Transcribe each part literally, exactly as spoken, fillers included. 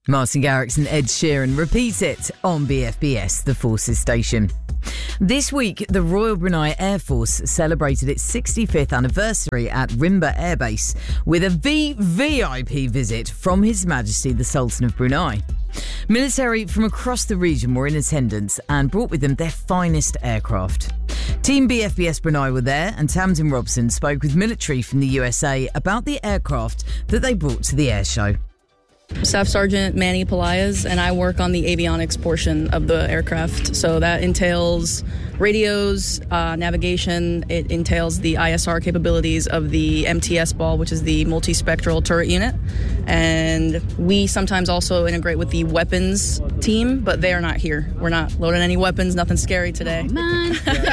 Martin Garrix and Ed Sheeran repeat it on B F B S, the Forces station. This week, the Royal Brunei Air Force celebrated its sixty-fifth anniversary at Rimba Air Base with a V V I P visit from His Majesty the Sultan of Brunei. Military from across the region were in attendance and brought with them their finest aircraft. Team B F B S Brunei were there, and Tamsin Robson spoke with military from the U S A about the aircraft that they brought to the air show. Staff Sergeant Manny Pelayas, and I work on the avionics portion of the aircraft. So that entails radios, uh, navigation. It entails the I S R capabilities of the M T S ball, which is the multispectral turret unit. And we sometimes also integrate with the weapons team, but they are not here. We're not loading any weapons, nothing scary today. Oh, man.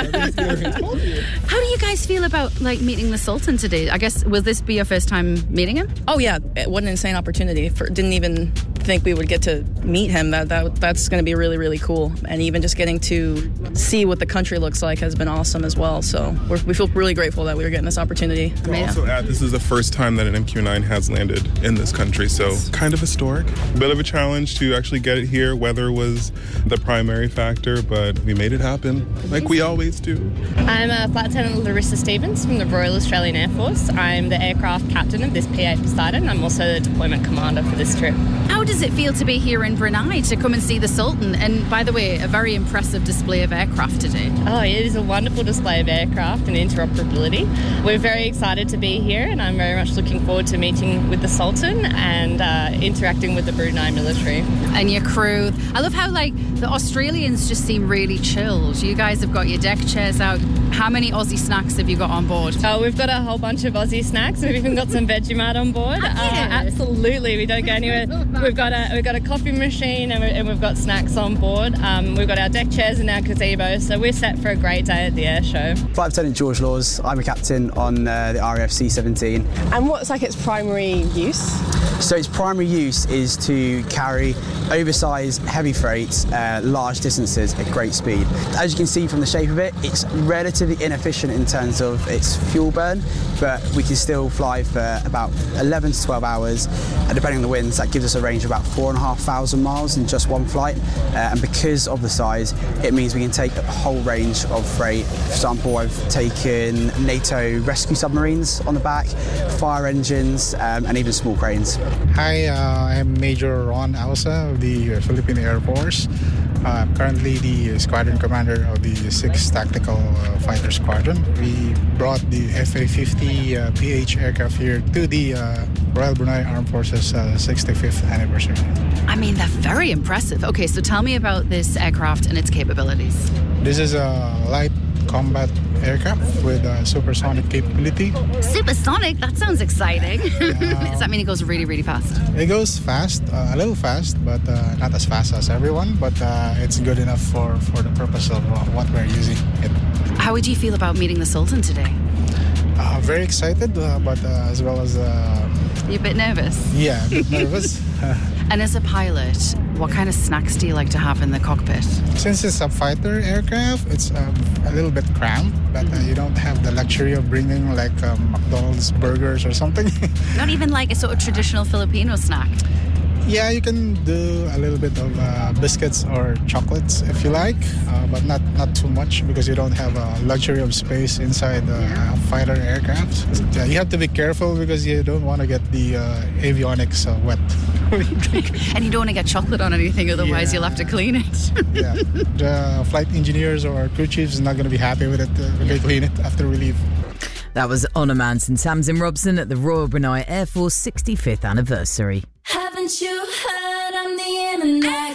How do you guys feel about like meeting the Sultan today? I guess, will this be your first time meeting him? Oh yeah, what an insane opportunity. For, didn't even think we would get to meet him. That, that That's going to be really, really cool. And even just getting to see what the country looks like has been awesome as well. So we're, we feel really grateful that we were getting this opportunity. I'll also add, this is the first time that an M Q nine has landed in this country, so kind of historic. Bit of a challenge to actually get it here. Weather was the primary factor, but we made it happen, like we always do. I'm a Flight Lieutenant Larissa Stevens from the Royal Australian Air Force. I'm the aircraft captain of this P eight Poseidon. I'm also the deployment commander for this trip. How does it feel to be here in Brunei to come and see the Sultan? And by the way, a very impressive display of aircraft today. Oh, it is a wonderful display of aircraft and interoperability. We're very excited to be here, and I'm very much looking forward to meeting with the Sultan and uh, interacting with the Brunei military. And your crew. I love how, like, the Australians just seem really chilled. You guys have got your deck chairs out. How many Aussie snacks have you got on board? Oh, we've got a whole bunch of Aussie snacks. We've even got some Vegemite on board. Uh, absolutely, we don't go anywhere. We've got a we've got a coffee machine, and, we, and we've got snacks on board. Um, we've got our deck chairs and our gazebo, so we're set for a great day at the air show. Flight Lieutenant George Laws. I'm a captain on uh, the R A F C seventeen. And what's like its primary use? So its primary use is to carry oversized heavy freight uh, large distances at great speed. As you can see from the shape of it, it's relatively inefficient in terms of its fuel burn, but we can still fly for about eleven to twelve hours, and depending on the winds, that gives us a range of about four and a half thousand miles in just one flight. Uh, and because of the size, it means we can take a whole range of freight. For example, I've taken NATO rescue submarines on the back, fire engines, um, and even small cranes. Hi, uh, I'm Major Ron Ausa of the Philippine Air Force. Uh, I'm currently the squadron commander of the sixth Tactical uh, Fighter Squadron. We brought the F A fifty uh, P H aircraft here to the uh, Royal Brunei Armed Forces uh, sixty-fifth anniversary. I mean, they're very impressive. Okay, so tell me about this aircraft and its capabilities. This is a light combat aircraft with uh, supersonic capability. Supersonic? That sounds exciting. Yeah. Does that mean it goes really, really fast? It goes fast, uh, a little fast, but uh, not as fast as everyone. But uh, it's good enough for, for the purpose of uh, what we're using it. How would you feel about meeting the Sultan today? Uh, very excited, uh, but uh, as well as... Uh, You're a bit nervous? Yeah, a bit nervous. And as a pilot, what kind of snacks do you like to have in the cockpit? Since it's a fighter aircraft, it's um, a little bit cramped, but uh, you don't have the luxury of bringing like um, McDonald's burgers or something. Not even like a sort of traditional Filipino snack? Yeah, you can do a little bit of uh, biscuits or chocolates if you like, uh, but not, not too much because you don't have a luxury of space inside the uh, fighter aircraft. Yeah, you have to be careful because you don't want to get the uh, avionics uh, wet. And you don't want to get chocolate on anything, otherwise yeah. You'll have to clean it. Yeah, the flight engineers or crew chiefs are not going to be happy with it uh, when they clean it after we leave. That was Honour Manson Tamsin Robson at the Royal Brunei Air Force sixty-fifth anniversary. Haven't you heard I'm the internet?